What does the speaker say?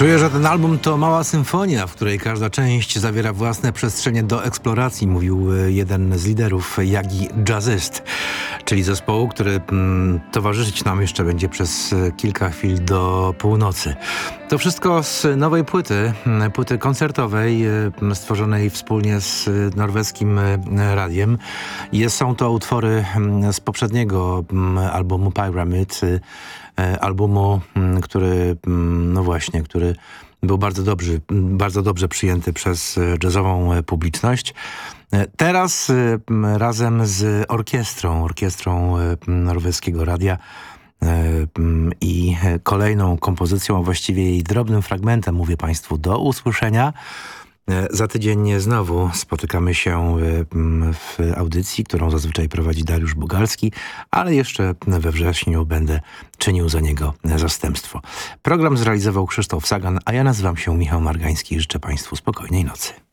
Czuję, że ten album to mała symfonia, w której każda część zawiera własne przestrzenie do eksploracji, mówił jeden z liderów Yagi Jazzist, czyli zespołu, który towarzyszyć nam jeszcze będzie przez kilka chwil do północy. To wszystko z nowej płyty koncertowej stworzonej wspólnie z norweskim radiem. Są to utwory z poprzedniego albumu Pyramid, albumu, który był bardzo dobrze przyjęty przez jazzową publiczność. Teraz razem z orkiestrą norweskiego radia i kolejną kompozycją, a właściwie jej drobnym fragmentem, mówię Państwu, do usłyszenia. Za tydzień znowu spotykamy się w audycji, którą zazwyczaj prowadzi Dariusz Bugalski, ale jeszcze we wrześniu będę czynił za niego zastępstwo. Program zrealizował Krzysztof Sagan, a ja nazywam się Michał Margański i życzę Państwu spokojnej nocy.